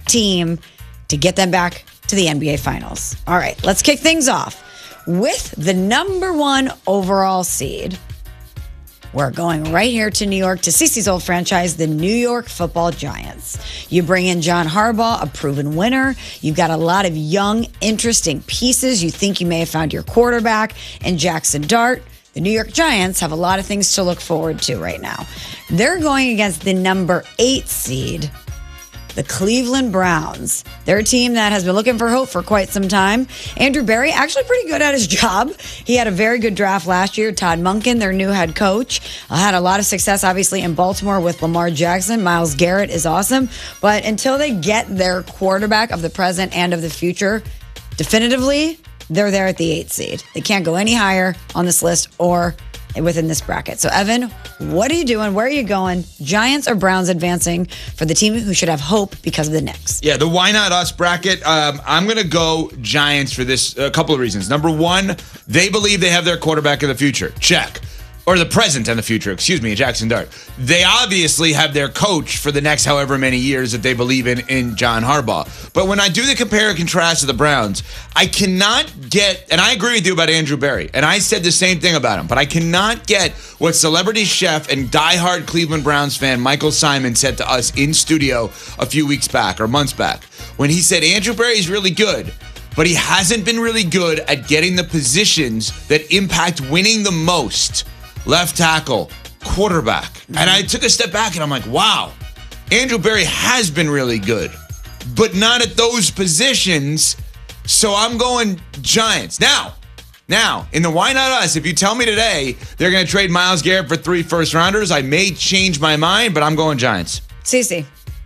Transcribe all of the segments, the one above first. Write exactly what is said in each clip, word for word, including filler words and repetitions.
team to get them back to the N B A Finals. All right, let's kick things off with the number one overall seed. We're going right here to New York to Cece's old franchise, the New York Football Giants. You bring in John Harbaugh, a proven winner. You've got a lot of young, interesting pieces. You think you may have found your quarterback and Jackson Dart. The New York Giants have a lot of things to look forward to right now. They're going against the number eight seed, the Cleveland Browns. They're a team that has been looking for hope for quite some time. Andrew Berry, actually pretty good at his job. He had a very good draft last year. Todd Monken, their new head coach, uh, had a lot of success, obviously, in Baltimore with Lamar Jackson. Myles Garrett is awesome. But until they get their quarterback of the present and of the future, definitively, they're there at the eighth seed. They can't go any higher on this list or within this bracket. So, Evan, what are you doing? Where are you going? Giants or Browns advancing for the team who should have hope because of the Knicks? Yeah, the Why Not Us bracket. Um, I'm going to go Giants for this. A couple of reasons. Number one, they believe they have their quarterback in the future. Check. Or the present and the future, excuse me, Jackson Dart. They obviously have their coach for the next however many years that they believe in, in John Harbaugh. But when I do the compare and contrast to the Browns, I cannot get, and I agree with you about Andrew Berry, and I said the same thing about him, but I cannot get what celebrity chef and diehard Cleveland Browns fan Michael Simon said to us in studio a few weeks back or months back when he said Andrew Berry is really good, but he hasn't been really good at getting the positions that impact winning the most. Left tackle, quarterback. And I took a step back and I'm like, wow, Andrew Berry has been really good, but not at those positions. So I'm going Giants. Now, now, in the Why Not Us, if you tell me today they're going to trade Myles Garrett for three first rounders, I may change my mind, but I'm going Giants. Cece.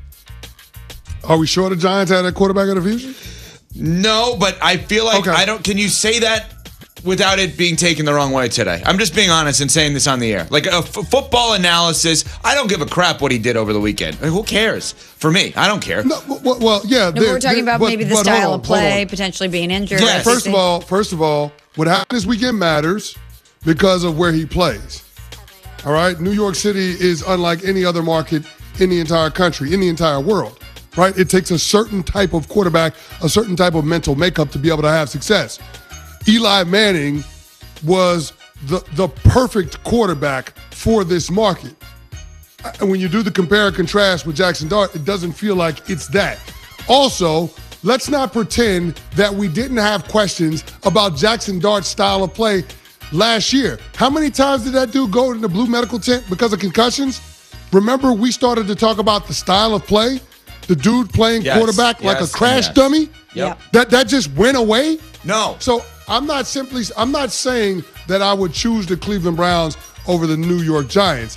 Are we sure the Giants had a quarterback of the future? No, but I feel like okay. I don't. Can you say that without it being taken the wrong way today? I'm just being honest and saying this on the air. Like a f- football analysis, I don't give a crap what he did over the weekend. I mean, who cares? For me, I don't care. No, well, well yeah. No, we're talking about but, maybe the but style on, of play, potentially being injured. Yeah, right? First of all, first of all, what happened this weekend matters because of where he plays. All right? New York City is unlike any other market in the entire country, in the entire world. Right? It takes a certain type of quarterback, a certain type of mental makeup to be able to have success. Eli Manning was the the perfect quarterback for this market. And when you do the compare and contrast with Jackson Dart, it doesn't feel like it's that. Also, let's not pretend that we didn't have questions about Jackson Dart's style of play last year. How many times did that dude go in the blue medical tent because of concussions? Remember, we started to talk about the style of play? The dude playing yes, quarterback yes, like a crash yes. dummy? Yep. That that just went away? No. So I'm not simply, I'm not saying that I would choose the Cleveland Browns over the New York Giants.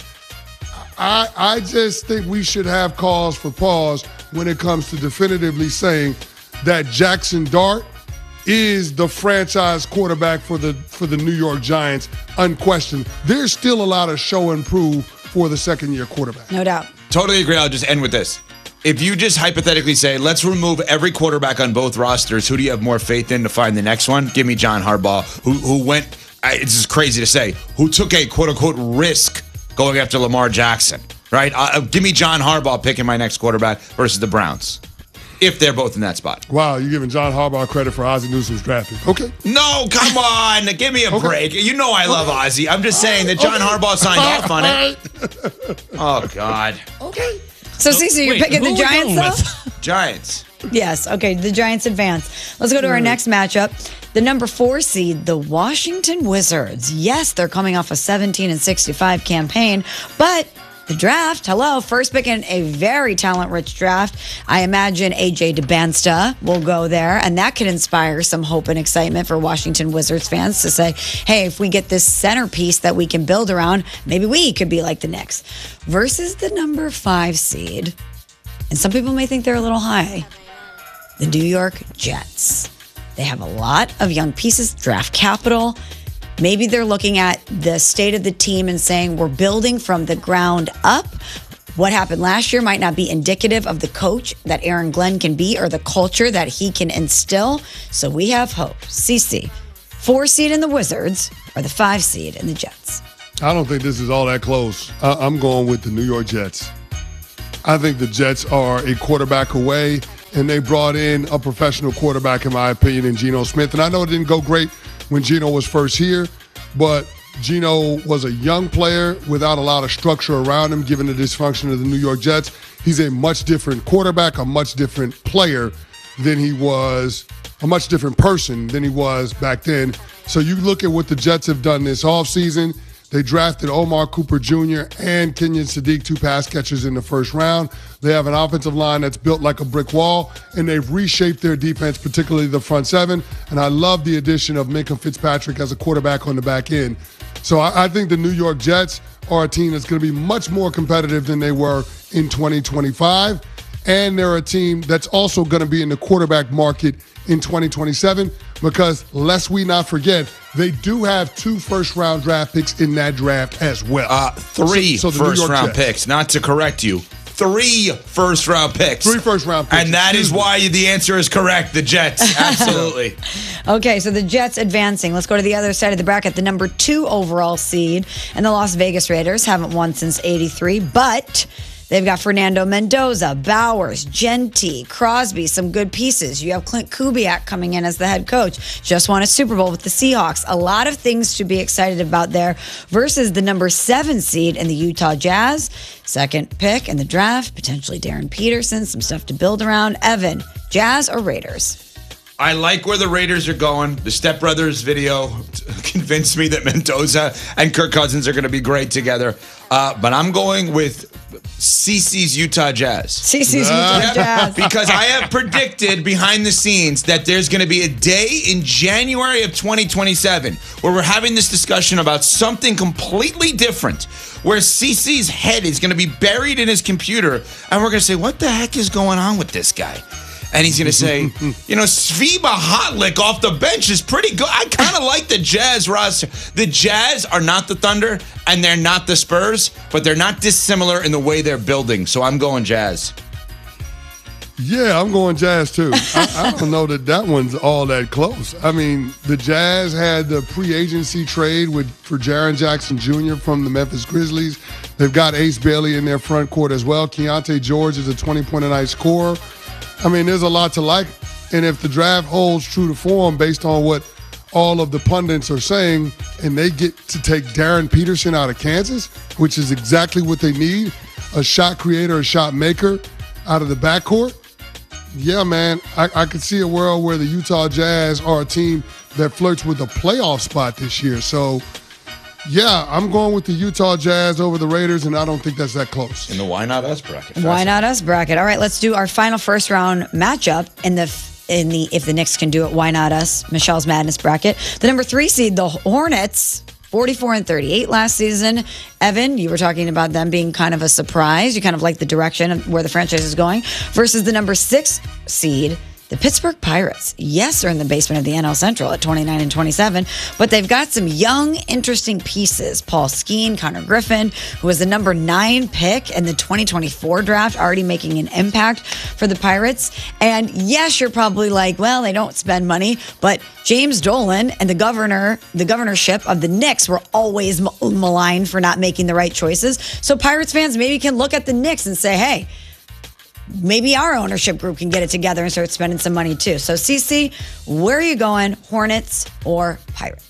I I just think we should have cause for pause when it comes to definitively saying that Jackson Dart is the franchise quarterback for the for the New York Giants, unquestioned. There's still a lot of show and prove for the second-year quarterback. No doubt. Totally agree. I'll just end with this. If you just hypothetically say, let's remove every quarterback on both rosters, who do you have more faith in to find the next one? Give me John Harbaugh, who who went, it's just crazy to say, who took a quote-unquote risk going after Lamar Jackson, right? Uh, give me John Harbaugh picking my next quarterback versus the Browns, if they're both in that spot. Wow, you're giving John Harbaugh credit for Ozzie Newsome's draft pick. Okay. No, come on. Give me a okay. break. You know I love okay. Ozzie. I'm just saying that John okay. Harbaugh signed off on it. Oh, God. Okay. So, Cece, you're Wait, picking who the are we Giants, going though? with? Giants. Yes. Okay. The Giants advance. Let's go to our next matchup. The number four seed, the Washington Wizards. Yes, they're coming off a seventeen and sixty-five campaign, but the draft, hello, first pick in a very talent-rich draft. I imagine A J DeBansta will go there, and that could inspire some hope and excitement for Washington Wizards fans to say, hey, if we get this centerpiece that we can build around, maybe we could be like the Knicks. Versus the number five seed, and some people may think they're a little high, the New York Jets. They have a lot of young pieces, draft capital. Maybe they're looking at the state of the team and saying we're building from the ground up. What happened last year might not be indicative of the coach that Aaron Glenn can be or the culture that he can instill. So we have hope. Cece, four seed in the Wizards or the five seed in the Jets? I don't think this is all that close. I- I'm going with the New York Jets. I think the Jets are a quarterback away. and they brought in a professional quarterback, in my opinion, in Geno Smith. And I know it didn't go great when Geno was first here, but Geno was a young player without a lot of structure around him, given the dysfunction of the New York Jets. He's a much different quarterback, a much different player than he was, a much different person than he was back then. So you look at what the Jets have done this offseason. They drafted Omar Cooper Junior and Kenyon Sadiq, two pass catchers in the first round. They have an offensive line that's built like a brick wall, and they've reshaped their defense, particularly the front seven. And I love the addition of Minkah Fitzpatrick as a quarterback on the back end. So I, I think the New York Jets are a team that's going to be much more competitive than they were in twenty twenty-five. And they're a team that's also going to be in the quarterback market in twenty twenty-seven because, lest we not forget, they do have two first-round draft picks in that draft as well. Uh, three so, so first-round picks, not to correct you. Three first-round picks. Three first-round picks. And that is why the answer is correct, the Jets. Absolutely. Okay, so the Jets advancing. Let's go to the other side of the bracket. The number two overall seed and the Las Vegas Raiders haven't won since eighty-three, but they've got Fernando Mendoza, Bowers, Genty, Crosby, some good pieces. You have Clint Kubiak coming in as the head coach. Just won a Super Bowl with the Seahawks. A lot of things to be excited about there versus the number seven seed in the Utah Jazz. Second pick in the draft, potentially Darren Peterson, some stuff to build around. Evan, Jazz or Raiders? I like where the Raiders are going. The Step Brothers video convinced me that Mendoza and Kirk Cousins are going to be great together. Uh, but I'm going with CeCe's Utah Jazz. CeCe's Utah Yeah, Jazz. Because I have predicted behind the scenes that there's going to be a day in January of twenty twenty-seven where we're having this discussion about something completely different, where CeCe's head is going to be buried in his computer, and we're going to say, what the heck is going on with this guy? And he's going to say, you know, Sviba Hotlick off the bench is pretty good. I kind of like the Jazz roster. The Jazz are not the Thunder, and they're not the Spurs, but they're not dissimilar in the way they're building. So I'm going Jazz. Yeah, I'm going Jazz too. I, I don't know that that one's all that close. I mean, the Jazz had the pre-agency trade with for Jaren Jackson Junior from the Memphis Grizzlies. They've got Ace Bailey in their front court as well. Keontae George is a twenty-point-a-night scorer. I mean, there's a lot to like. And if the draft holds true to form based on what all of the pundits are saying, and they get to take Darren Peterson out of Kansas, which is exactly what they need, a shot creator, a shot maker out of the backcourt, yeah, man, I, I could see a world where the Utah Jazz are a team that flirts with a playoff spot this year. So, yeah, I'm going with the Utah Jazz over the Raiders, and I don't think that's that close. In the Why Not Us bracket. Why Not Us bracket. All right, let's do our final first round matchup in the in the if the Knicks can do it. Why not us? Michelle's Madness bracket. The number three seed, the Hornets, forty-four and thirty-eight last season. Evan, you were talking about them being kind of a surprise. You kind of like the direction of where the franchise is going. Versus the number six seed, the Pittsburgh Pirates. Yes, they're in the basement of the N L Central at twenty-nine and twenty-seven, but they've got some young, interesting pieces. Paul Skeen, Connor Griffin, who was the number nine pick in the twenty twenty-four draft, already making an impact for the Pirates. And yes, you're probably like, well, they don't spend money, but James Dolan and the governor, the governorship of the Knicks were always maligned for not making the right choices. So Pirates fans maybe can look at the Knicks and say, hey, maybe our ownership group can get it together and start spending some money too. So, CeCe, where are you going, Hornets or Pirates?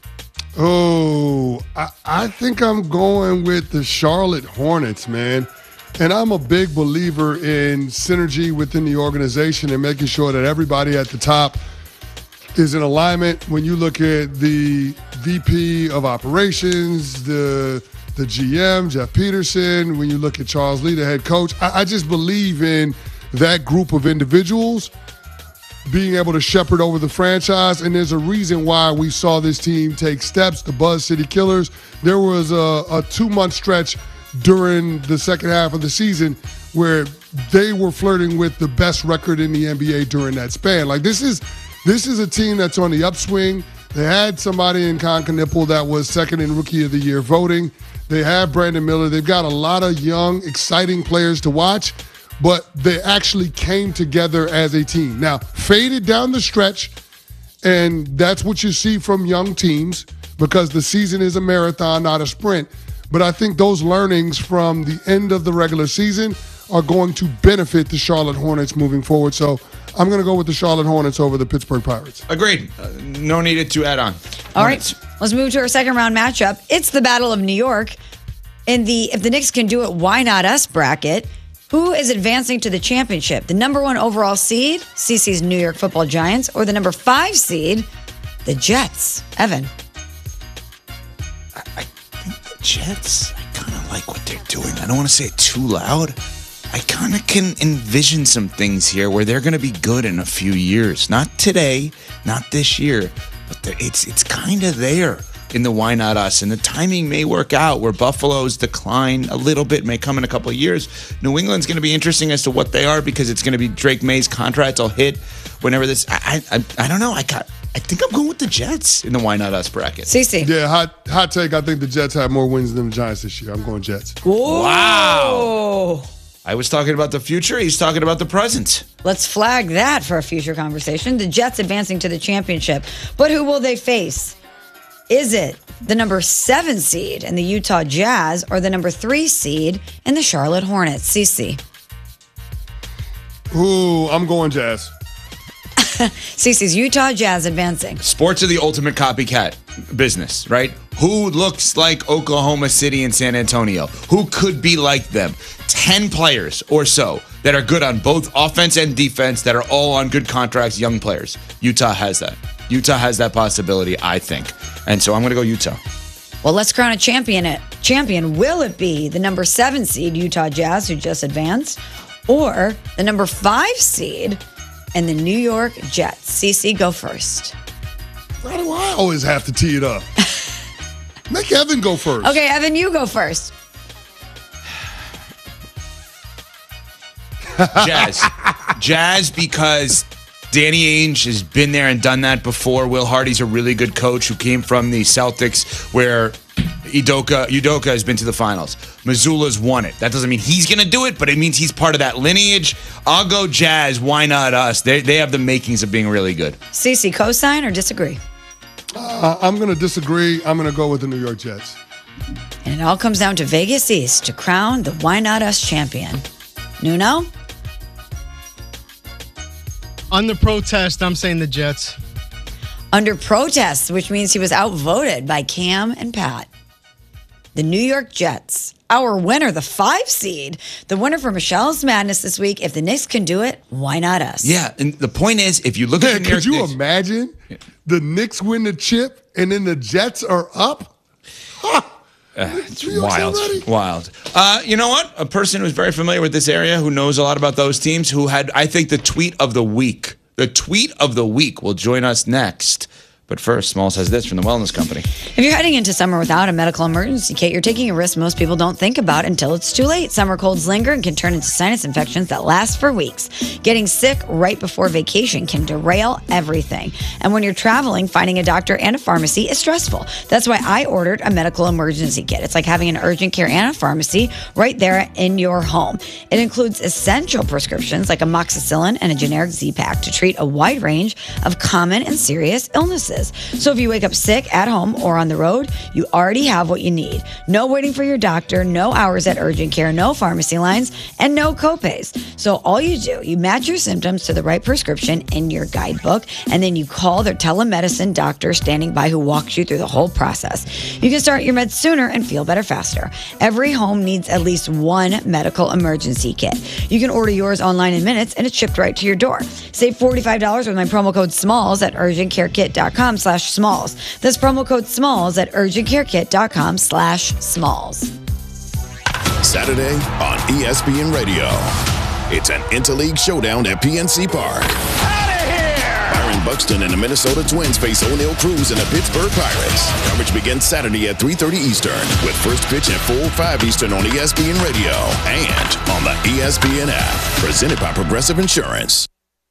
Oh, I, I think I'm going with the Charlotte Hornets, man. And I'm a big believer in synergy within the organization and making sure that everybody at the top is in alignment. When you look at the V P of operations, the the G M, Jeff Peterson, when you look at Charles Lee, the head coach, I, I just believe in that group of individuals being able to shepherd over the franchise. And there's a reason why we saw this team take steps, the Buzz City Killers. There was a, a two-month stretch during the second half of the season where they were flirting with the best record in the N B A during that span. Like, this is this is a team that's on the upswing. They had somebody in Con Knipple that was second in Rookie of the Year voting. They have Brandon Miller. They've got a lot of young, exciting players to watch, but they actually came together as a team. Now, faded down the stretch, and that's what you see from young teams because the season is a marathon, not a sprint. But I think those learnings from the end of the regular season are going to benefit the Charlotte Hornets moving forward. So I'm going to go with the Charlotte Hornets over the Pittsburgh Pirates. Agreed. Uh, no needed to add on. All Hornets. right, let's move to our second round matchup. It's the Battle of New York. In the If the Knicks can do it, why not us bracket? Who is advancing to the championship? The number one overall seed, C C's New York Football Giants, or the number five seed, the Jets? Evan. I, I think the Jets, I kind of like what they're doing. I don't want to say it too loud. I kind of can envision some things here where they're going to be good in a few years. Not today, not this year, but it's it's kind of there in the why not us. And the timing may work out where Buffalo's decline a little bit, may come in a couple of years. New England's going to be interesting as to what they are because it's going to be Drake May's contract will hit whenever this. I I, I don't know. I got. I think I'm going with the Jets in the why not us bracket. Cece. Yeah, hot hot take. I think the Jets have more wins than the Giants this year. I'm going Jets. Whoa. Wow. I was talking about the future. He's talking about the present. Let's flag that for a future conversation. The Jets advancing to the championship. But who will they face? Is it the number seven seed in the Utah Jazz or the number three seed in the Charlotte Hornets? Cece. Ooh, I'm going Jazz. Cece's Utah Jazz advancing. Sports are the ultimate copycat business, right? Who looks like Oklahoma City and San Antonio? Who could be like them? ten players or so that are good on both offense and defense that are all on good contracts, young players. Utah has that. Utah has that possibility, I think. And so I'm going to go Utah. Well, let's crown a champion. It champion. Will it be the number seven seed Utah Jazz, who just advanced, or the number five seed and the New York Jets? Cece, go first. Why do I always have to tee it up? Make Evan go first. Okay, Evan, you go first. Jazz. Jazz because Danny Ainge has been there and done that before. Will Hardy's a really good coach who came from the Celtics where Udoka, Udoka has been to the finals. Missoula's won it. That doesn't mean he's going to do it, but it means he's part of that lineage. I'll go Jazz. Why not us? They they have the makings of being really good. Cece, co-sign or disagree? Uh, I'm going to disagree. I'm going to go with the New York Jets. And it all comes down to Vegas East to crown the Why Not Us champion. Nuno? Under protest, I'm saying the Jets. Under protest, which means he was outvoted by Cam and Pat. The New York Jets. Our winner, the five seed. The winner for Michelle's Madness this week. If the Knicks can do it, why not us? Yeah, and the point is, if you look Man, at the New York could you Knicks, imagine the Knicks win the chip and then the Jets are up? Huh. Uh, it's New York's wild, already? wild. Uh, you know what? A person who's very familiar with this area, who knows a lot about those teams, who had, I think, the tweet of the week. The tweet of the week will join us next. But first, Smalls has this from the Wellness Company. If you're heading into summer without a medical emergency kit, you're taking a risk most people don't think about until it's too late. Summer colds linger and can turn into sinus infections that last for weeks. Getting sick right before vacation can derail everything. And when you're traveling, finding a doctor and a pharmacy is stressful. That's why I ordered a medical emergency kit. It's like having an urgent care and a pharmacy right there in your home. It includes essential prescriptions like amoxicillin and a generic Z-Pak to treat a wide range of common and serious illnesses. So if you wake up sick at home or on the road, you already have what you need. No waiting for your doctor, no hours at urgent care, no pharmacy lines, and no copays. So all you do, you match your symptoms to the right prescription in your guidebook, and then you call their telemedicine doctor standing by who walks you through the whole process. You can start your meds sooner and feel better faster. Every home needs at least one medical emergency kit. You can order yours online in minutes, and it's shipped right to your door. Save forty-five dollars with my promo code SMALLS at urgent care kit dot com slash smalls. That's promo code SMALLS at urgent care kit dot com slash smalls. Saturday on E S P N Radio. It's an interleague showdown at P N C Park. Out of here! Byron Buxton and the Minnesota Twins face O'Neal Cruz and the Pittsburgh Pirates. Coverage begins Saturday at three thirty Eastern with first pitch at four oh five Eastern on E S P N Radio and on the E S P N app. Presented by Progressive Insurance.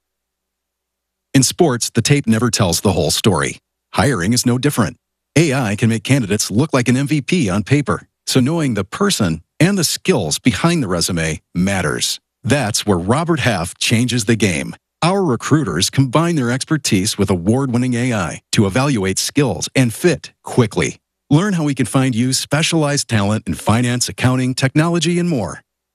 In sports, the tape never tells the whole story. Hiring is no different. A I can make candidates look like an M V P on paper, so knowing the person and the skills behind the resume matters. That's where Robert Half changes the game. Our recruiters combine their expertise with award-winning A I to evaluate skills and fit quickly. Learn how we can find you specialized talent in finance, accounting, technology, and more.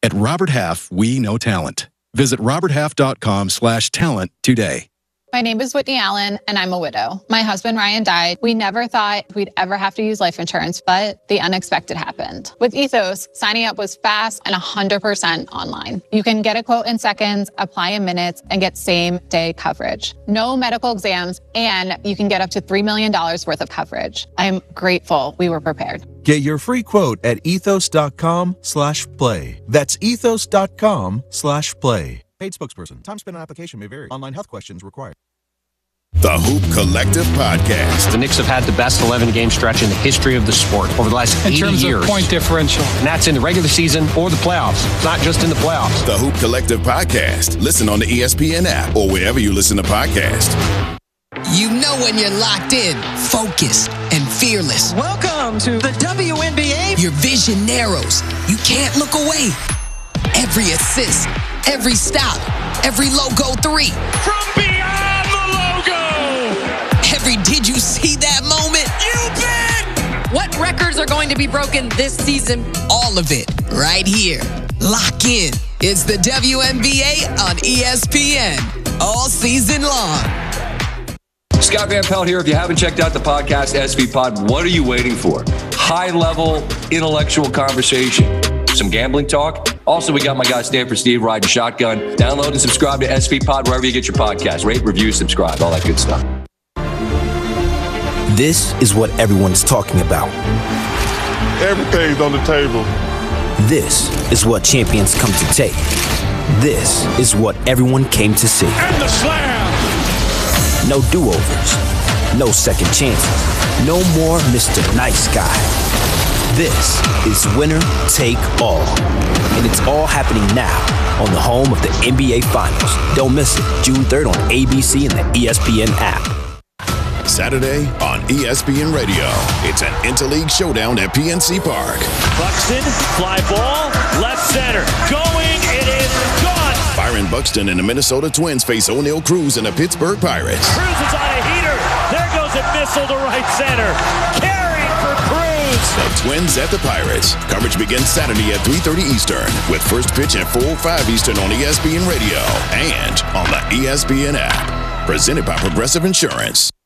At Robert Half, we know talent. Visit roberthalf.com slash talent today. My name is Whitney Allen, and I'm a widow. My husband, Ryan, died. We never thought we'd ever have to use life insurance, but the unexpected happened. With Ethos, signing up was fast and one hundred percent online. You can get a quote in seconds, apply in minutes, and get same-day coverage. No medical exams, and you can get up to three million dollars worth of coverage. I'm grateful we were prepared. Get your free quote at ethos.com slash play. That's ethos.com slash play. Paid spokesperson. Time spent on application may vary. Online health questions required. The Hoop Collective Podcast. The Knicks have had the best eleven-game stretch in the history of the sport over the last eighty years. In terms of point differential. And that's in the regular season or the playoffs. It's not just in the playoffs. The Hoop Collective Podcast. Listen on the E S P N app or wherever you listen to podcasts. You know when you're locked in, focused, and fearless. Welcome to the W N B A. Your vision narrows. You can't look away. Every assist, every stop, every logo three. From beyond the logo. Every did you see that moment? You bet. What records are going to be broken this season? All of it right here. Lock in. It's the W N B A on E S P N. All season long. Scott Van Pelt here. If you haven't checked out the podcast, S V Pod, what are you waiting for? High-level, intellectual conversation. Some gambling talk. Also, we got my guy Stanford Steve riding shotgun. Download and subscribe to S V Pod wherever you get your podcast. Rate, review, subscribe, all that good stuff. This is what everyone's talking about. Everything's on the table. This is what champions come to take. This is what everyone came to see. And the slam. No do-overs. No second chances. No more Mister Nice Guy. This is winner take all. And it's all happening now on the home of the N B A Finals. Don't miss it. June third on A B C and the E S P N app. Saturday on E S P N Radio. It's an interleague showdown at P N C Park. Buxton, fly ball, left center. Going, it is gone. Byron Buxton and the Minnesota Twins face O'Neal Cruz and the Pittsburgh Pirates. Cruz is on a heater. There goes a missile to right center. Carried for Cruz. The Twins at the Pirates. Coverage begins Saturday at three thirty Eastern with first pitch at four oh five Eastern on E S P N Radio and on the E S P N app. Presented by Progressive Insurance.